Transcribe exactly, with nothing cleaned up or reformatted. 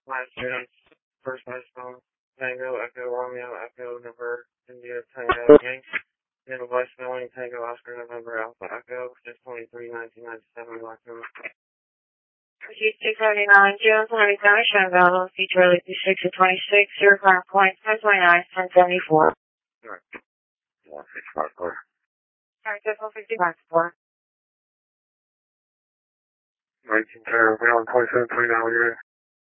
last students, first decimal, Tango, Echo, Romeo, Echo, number, India, Tango, Yank, Middle West, Spelling, Tango, Oscar, November, Alpha, Echo, six twenty-three, nineteen ninety-seven, Blackroom. six seventy-nine, June twenty-third, Shanghai, feature Leafy six to twenty-six, zero five point five twenty-nine, ten seventy-four. Alright. one six five four. Alright, that's one fifty-five, four. nineteen, Tango, twenty-seven, twenty-nine,